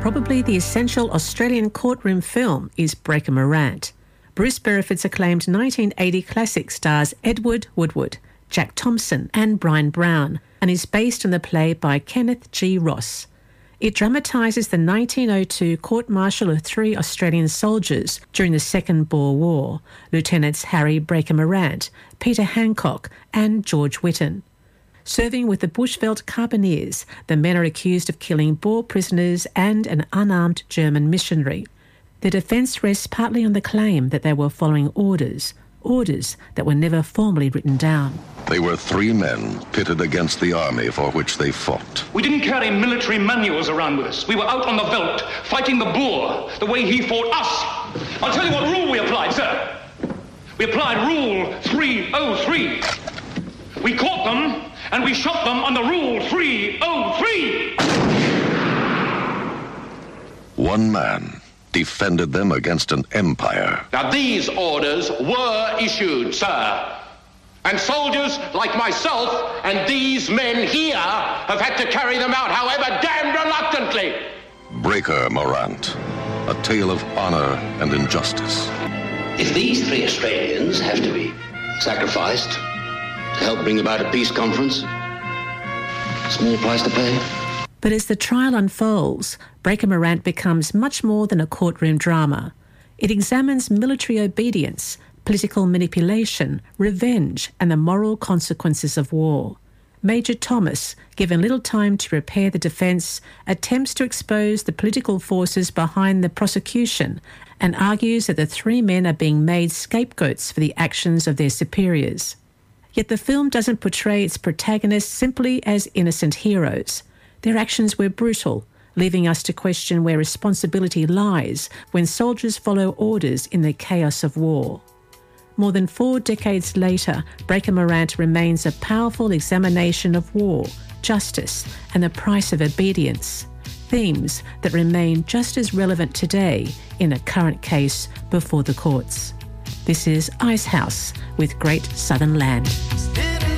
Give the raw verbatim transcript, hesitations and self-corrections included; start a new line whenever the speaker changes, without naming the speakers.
Probably the essential Australian courtroom film is Breaker Morant. Bruce Beresford's acclaimed nineteen eighty classic stars Edward Woodward, Jack Thompson and Brian Brown, and is based on the play by Kenneth G. Ross. It dramatises the nineteen oh two court-martial of three Australian soldiers during the Second Boer War, Lieutenants Harry Breaker Morant, Peter Hancock and George Whitton. Serving with the Bushveld Carbineers, the men are accused of killing Boer prisoners and an unarmed German missionary. Their defence rests partly on the claim that they were following orders, orders that were never formally written down.
They were three men pitted against the army for which they fought.
We didn't carry military manuals around with us. We were out on the veldt, fighting the Boer, the way he fought us. I'll tell you what rule we applied, sir. We applied Rule three oh three. We caught them, and we shot them under Rule three oh three.
One man defended them against an empire.
Now, these orders were issued, sir. And soldiers like myself and these men here have had to carry them out, however damned reluctantly.
Breaker Morant, a tale of honor and injustice.
If these three Australians have to be sacrificed to help bring about a peace conference, small price to pay.
But as the trial unfolds, Breaker Morant becomes much more than a courtroom drama. It examines military obedience, political manipulation, revenge, and the moral consequences of war. Major Thomas, given little time to prepare the defence, attempts to expose the political forces behind the prosecution and argues that the three men are being made scapegoats for the actions of their superiors. Yet the film doesn't portray its protagonists simply as innocent heroes. Their actions were brutal, leaving us to question where responsibility lies when soldiers follow orders in the chaos of war. More than four decades later, Breaker Morant remains a powerful examination of war, justice, and the price of obedience, themes that remain just as relevant today in a current case before the courts. This is Icehouse with Great Southern Land.